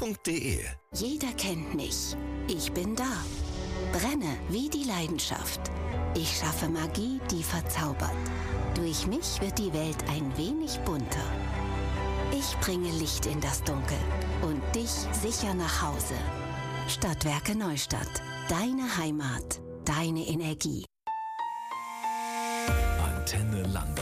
stadtwerke.de. Jeder kennt mich. Ich bin da. Brenne wie die Leidenschaft. Ich schaffe Magie, die verzaubert. Durch mich wird die Welt ein wenig bunter. Ich bringe Licht in das Dunkel und dich sicher nach Hause. Stadtwerke Neustadt. Deine Heimat. Deine Energie. Antenne Lang.